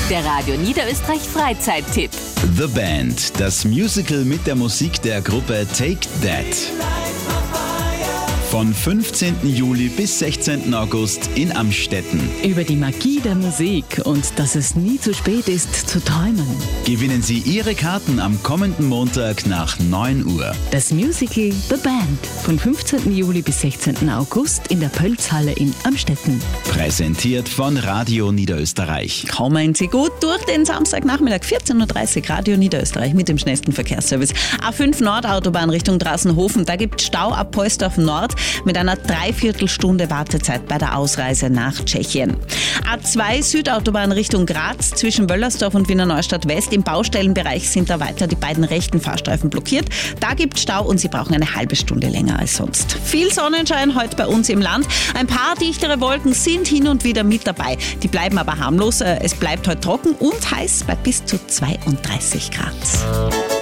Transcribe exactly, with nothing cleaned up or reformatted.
Der Radio Niederösterreich Freizeittipp. The Band, das Musical mit der Musik der Gruppe Take That. Von fünfzehnten Juli bis sechzehnten August in Amstetten. Über die Magie der Musik und dass es nie zu spät ist, zu träumen. Gewinnen Sie Ihre Karten am kommenden Montag nach neun Uhr. Das Musical The Band von fünfzehnten Juli bis sechzehnten August in der Pölzhalle in Amstetten. Präsentiert von Radio Niederösterreich. Kommen Sie gut durch den Samstagnachmittag, vierzehn Uhr dreißig, Radio Niederösterreich mit dem schnellsten Verkehrsservice. A fünf Nordautobahn Richtung Drassenhofen, da gibt es Stau ab Polsdorf Nord mit einer Dreiviertelstunde Wartezeit bei der Ausreise nach Tschechien. A zwei Südautobahn Richtung Graz zwischen Wöllersdorf und Wiener Neustadt West. Im Baustellenbereich sind da weiter die beiden rechten Fahrstreifen blockiert. Da gibt es Stau und Sie brauchen eine halbe Stunde länger als sonst. Viel Sonnenschein heute bei uns im Land. Ein paar dichtere Wolken sind hin und wieder mit dabei. Die bleiben aber harmlos. Es bleibt heute trocken und heiß bei bis zu zweiunddreißig Grad.